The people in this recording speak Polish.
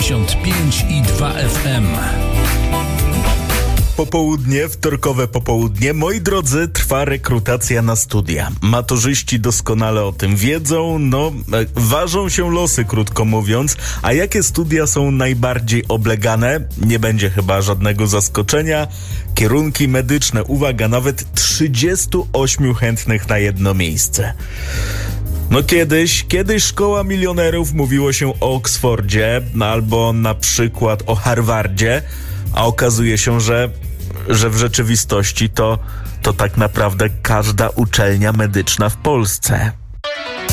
95,2 FM. Popołudnie, wtorkowe popołudnie. Moi drodzy, trwa rekrutacja na studia. Maturzyści doskonale o tym wiedzą, ważą się losy, krótko mówiąc. A jakie studia są najbardziej oblegane? Nie będzie chyba żadnego zaskoczenia. Kierunki medyczne, uwaga, nawet 38 chętnych na jedno miejsce. Kiedyś szkoła milionerów, mówiło się o Oksfordzie albo na przykład o Harvardzie, a okazuje się, że w rzeczywistości to tak naprawdę każda uczelnia medyczna w Polsce.